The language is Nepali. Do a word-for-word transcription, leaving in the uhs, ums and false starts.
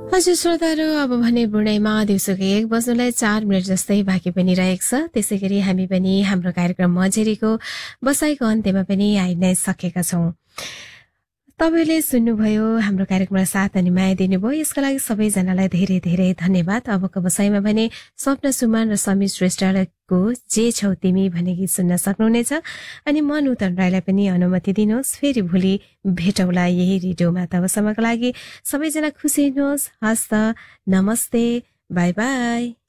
हजुर श्रोताहरू, अब भने बुढैमा दिउँसोको एक बज्नुलाई चार मिनट जस्तै बाँकी पनि रहेको छ। त्यसै गरी हामी पनि हाम्रो कार्यक्रम मझेरीको बसाइको अन्त्यमा पनि आइ नै सकेका छौं। तपाईले सुन्नुभयो, हाम्रो कार्यक्रमलाई साथ अनि माया दिनुभयो, यसका लागि सबैजनालाई धेरै धेरै धन्यवाद। अबको बसाइमा भने स्वप्न सुमन र समीर श्रेष्ठको जे छौ तिमी भन्ने गीत सुन्न सक्नुहुनेछ। अनि म नूतन राईलाई पनि अनुमति दिनुहोस्, फेरि भोलि भेटौँला यही रेडियोमा। तबसम्मको लागि सबैजना खुसी हुनुहोस्। हस्त, नमस्ते, बाई बाई।